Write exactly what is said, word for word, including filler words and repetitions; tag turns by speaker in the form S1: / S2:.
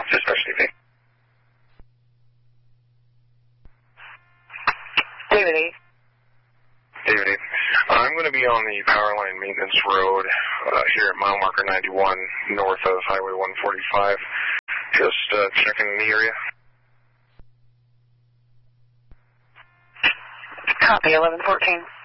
S1: Dispatch T V.
S2: David eight.
S1: David eight. Uh, I'm going to be on the Power Line Maintenance Road uh, here at mile marker ninety-one, north of Highway one forty-five. Just uh, checking the area.
S2: Copy, eleven fourteen.